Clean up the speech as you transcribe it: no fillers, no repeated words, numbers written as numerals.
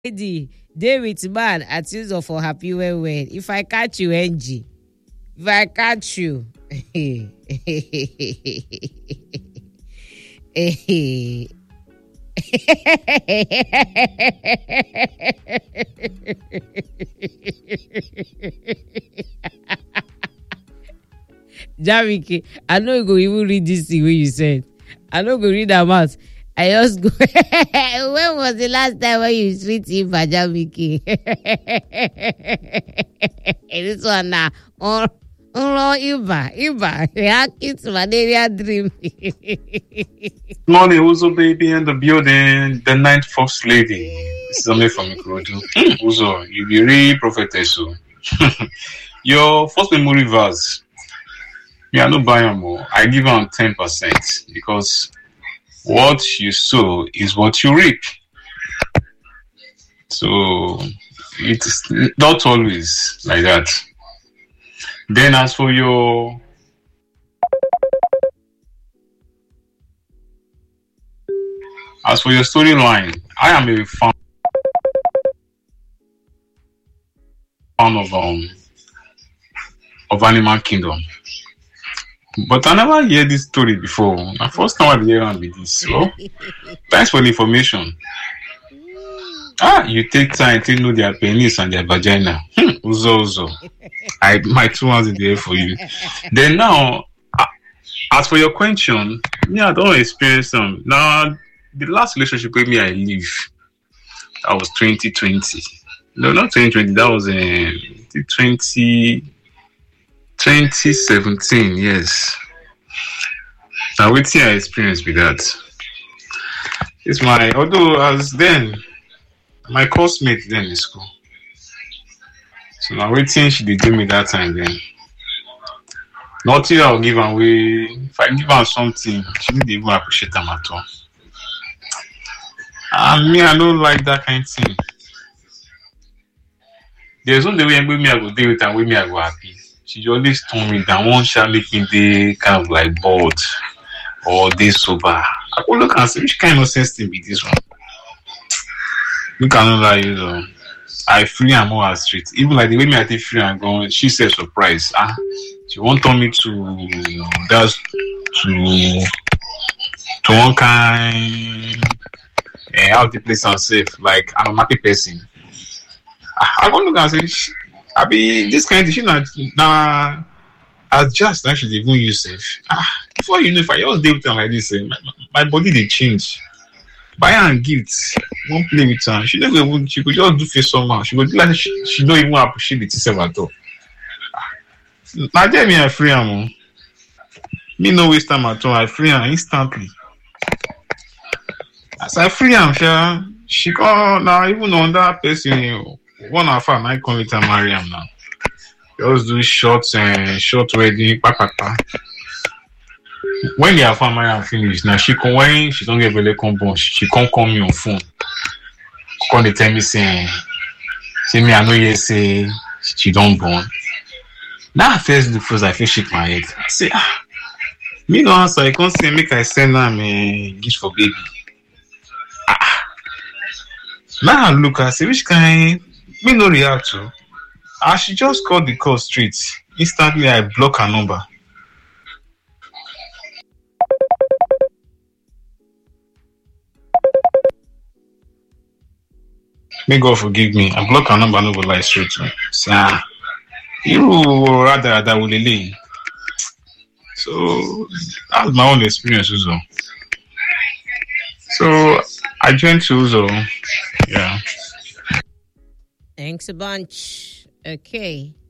Lady, David man at use of for happy well. If I catch you, NG. If I catch you. Jamike, I know go even read this thing when you said. I know go read that out. I just go. When was the last time when you treat him for Jamike? This one now. Iba. It's malaria dream. Morning, Uzo baby in the building. The ninth first lady. This is only from Ikorodu. Uzo, you be really prophetess. Your first memory verse. Me, I no buy more. I give am 10% because what you sow is what you reap. So it's not always like that. Then as for your storyline, I am a fan of Animal Kingdom. But I never hear this story before. The first time I hear it with this. So, thanks for the information. You take time to know their penis and their vagina. Uzo. My 2 hours in there for you. Then now, as for your question, I don't experience them. Now, the last relationship with me I live, that was 2020. No, not 2020. That was 2017, yes. Now, what I experienced with that? It's although as then, my course mate then in school. So now, waiting she did give me that time then. Nothing I'll give away. If I give her something, she didn't even appreciate them at all. And me, I don't like that kind of thing. There's no way I go deal with and with me I go happy. She always told me that one shall make me dey kind of like bored or dey sober. I go look and say, which kind of sense thing be this one? You cannot lie, you know. I free and more street. Even like the way me I take free and go, she said surprise. She won't tell me to that's to one kind how the place and safe. Like I'm a market person. I go look and say, I be this kind of thing now adjust actually even use safe. Before you know, if I just deal with them like this, my body they change. Buy her and gifts, won't play with her. She never even, she could just do face somehow. She would do like she don't even appreciate it herself at all. Now tell me I free her. Me no waste time at all. I free her instantly. As I free her, she call now even on that person. One of her I call it Mariam now. Just do short wedding, papa. When the Alpha Mariam finish, now she come when she don't get really come she can't call me on phone. Call they tell me say me I know you say she don't born. Now first I feel shake my head. I say me no answer. I can't say make I send her me gift for baby. Now I look I say which kind me no react to. She just called the call straight. Instantly I block her number. May God forgive me. I block her number, no go lie straight to me. So, you rather that will delay. So that's my own experience, Uzo. So I joined to Uzo. Yeah. Thanks a bunch. Okay.